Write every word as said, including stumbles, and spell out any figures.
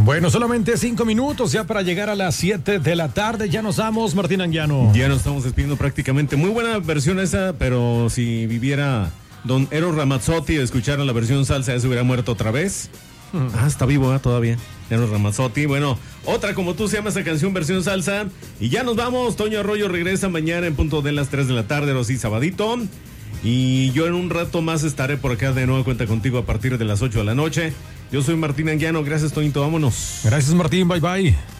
Bueno, solamente cinco minutos ya para llegar a las siete de la tarde. Ya nos vamos, Martín Anguiano. Ya nos estamos despidiendo prácticamente. Muy buena versión esa, pero si viviera don Eros Ramazzotti y escuchara la versión salsa, ya se hubiera muerto otra vez. Hmm. Ah, está vivo ¿eh? Todavía. Eros Ramazzotti. Bueno, otra como tú se llama esa canción, versión salsa. Y ya nos vamos. Toño Arroyo regresa mañana en punto de las tres de la tarde, o sí, sabadito. Y yo en un rato más estaré por acá de nuevo cuenta contigo a partir de las ocho de la noche. Yo soy Martín Anguiano, gracias Toñito, vámonos. Gracias Martín, bye bye.